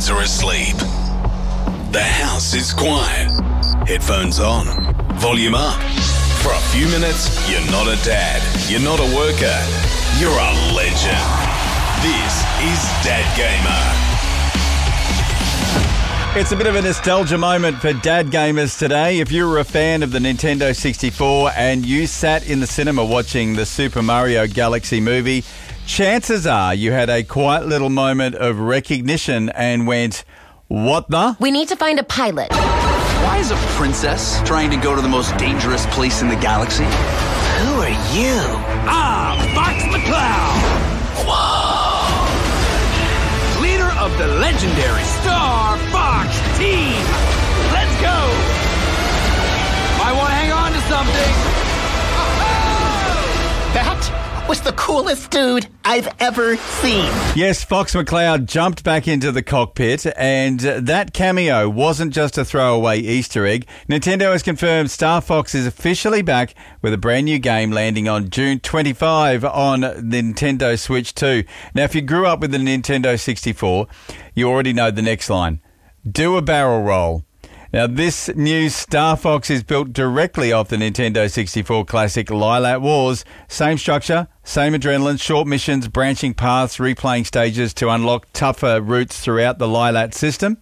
kids are asleep. The house is quiet. Headphones on. Volume up. For a few minutes, you're not a dad. You're not a worker. You're a legend. This is Dad Gamer. It's a bit of a nostalgia moment for Dad Gamers today. If you were a fan of the Nintendo 64 and you sat in the cinema watching the Super Mario Galaxy movie, chances are you had a quiet little moment of recognition and went, what the? We need to find a pilot. Why is a princess trying to go to the most dangerous place in the galaxy? Who are you? I'm Fox McCloud! Whoa! Leader of the legendary Star Fox team! Let's go! Might want to hang on to something. That was the coolest dude I've ever seen. Yes, Fox McCloud jumped back into the cockpit, and that cameo wasn't just a throwaway Easter egg. Nintendo has confirmed Star Fox is officially back with a brand new game landing on June 25 on Nintendo Switch 2. Now, if you grew up with the Nintendo 64, you already know the next line. Do a barrel roll. Now, this new Star Fox is built directly off the Nintendo 64 classic Lylat Wars. Same structure, same adrenaline, short missions, branching paths, replaying stages to unlock tougher routes throughout the Lylat system.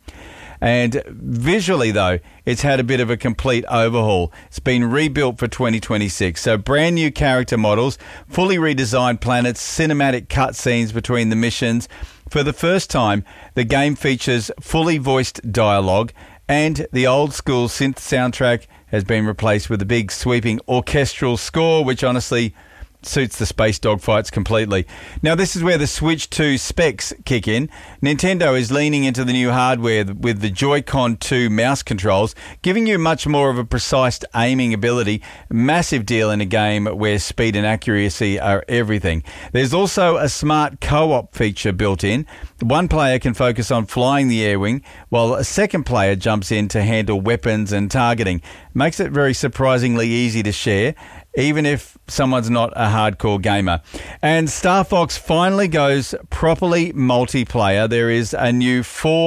And visually, though, it's had a bit of a complete overhaul. It's been rebuilt for 2026. So brand new character models, fully redesigned planets, cinematic cutscenes between the missions. For the first time, the game features fully voiced dialogue, and the old-school synth soundtrack has been replaced with a big sweeping orchestral score, which honestly suits the space dogfights completely. Now, this is where the Switch 2 specs kick in. Nintendo is leaning into the new hardware with the Joy-Con 2 mouse controls, giving you much more of a precise aiming ability. Massive deal in a game where speed and accuracy are everything. There's also a smart co-op feature built in. One player can focus on flying the air wing, while a second player jumps in to handle weapons and targeting. Makes it very surprisingly easy to share, even if someone's not a hardcore gamer. And Star Fox finally goes properly multiplayer. There is a new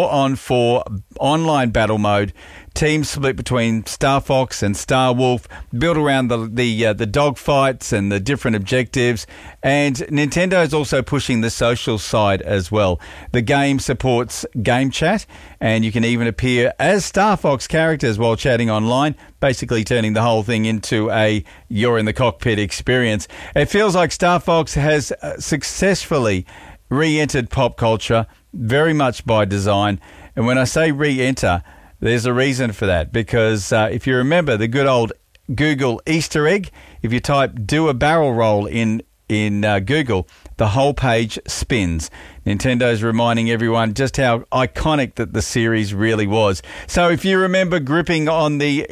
4-on-4 online battle mode. Teams split between Star Fox and Star Wolf, built around the dog fights and the different objectives. And Nintendo is also pushing the social side as well. The game supports game chat, and you can even appear as Star Fox characters while chatting online, basically turning the whole thing into a you're in the cockpit experience. It feels like Star Fox has successfully re-entered pop culture, very much by design. And when I say re-enter, there's a reason for that, because if you remember the good old Google Easter egg, if you type do a barrel roll in Google, the whole page spins. Nintendo's reminding everyone just how iconic that the series really was. So if you remember gripping on the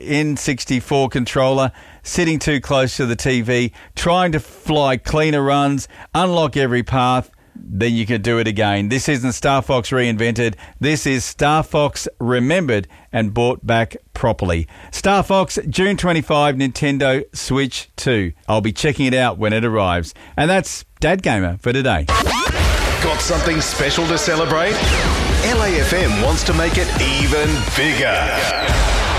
N64 controller, sitting too close to the TV, trying to fly cleaner runs, unlock every path, then you can do it again. This isn't Star Fox reinvented. This is Star Fox remembered and brought back properly. Star Fox, June 25, Nintendo Switch 2. I'll be checking it out when it arrives. And that's Dad Gamer for today. Got something special to celebrate? LAFM wants to make it even bigger.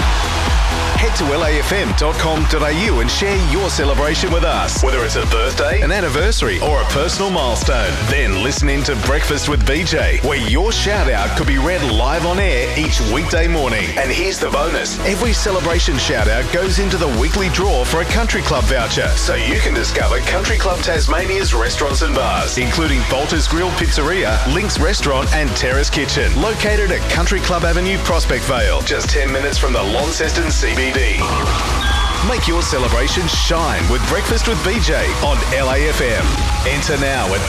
Head to lafm.com.au and share your celebration with us. Whether it's a birthday, an anniversary, or a personal milestone. Then listen in to Breakfast with BJ, where your shout out could be read live on air each weekday morning. And here's the bonus. Every celebration shout out goes into the weekly draw for a Country Club voucher, so you can discover Country Club Tasmania's restaurants and bars, including Bolter's Grill Pizzeria, Link's Restaurant and Terrace Kitchen, located at Country Club Avenue, Prospect Vale, just 10 minutes from the Launceston CBD. Make your celebration shine with Breakfast with BJ on LAFM. Enter now at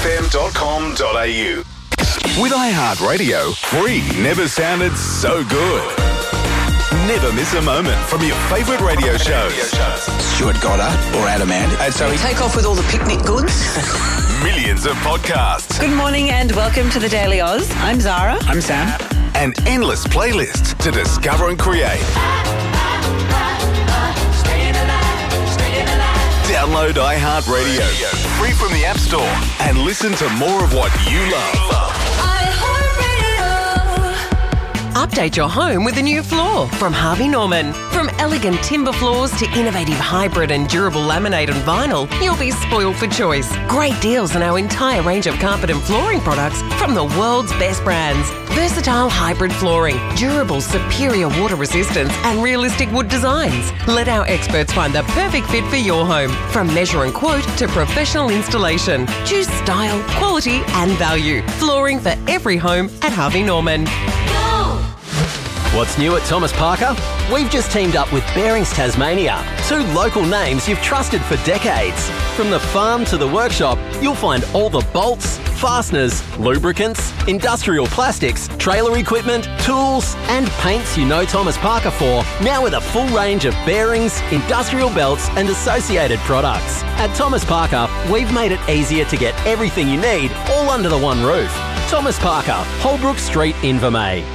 lafm.com.au. With iHeartRadio, free never sounded so good. Never miss a moment from your favourite radio shows. Stuart Goddard or Adam Ant. Take off with all the picnic goods. Millions of podcasts. Good morning and welcome to the Daily Oz. I'm Zara. I'm Sam. And endless playlists to discover and create. Download iHeartRadio, free from the App Store, and listen to more of what you love. iHeartRadio. Update your home with a new floor from Harvey Norman. From elegant timber floors to innovative hybrid and durable laminate and vinyl, you'll be spoiled for choice. Great deals on our entire range of carpet and flooring products from the world's best brands. Versatile hybrid flooring, durable superior water resistance and realistic wood designs. Let our experts find the perfect fit for your home. From measure and quote to professional installation. Choose style, quality and value. Flooring for every home at Harvey Norman. What's new at Thomas Parker? We've just teamed up with Bearings Tasmania, 2 local names you've trusted for decades. From the farm to the workshop, you'll find all the bolts, fasteners, lubricants, industrial plastics, trailer equipment, tools and paints you know Thomas Parker for, now with a full range of bearings, industrial belts and associated products. At Thomas Parker, we've made it easier to get everything you need all under the one roof. Thomas Parker, Holbrook Street, Invermay.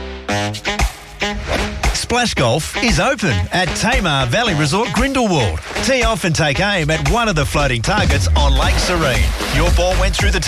Splash Golf is open at Tamar Valley Resort, Grindelwald. Tee off and take aim at one of the floating targets on Lake Serene. Your ball went through the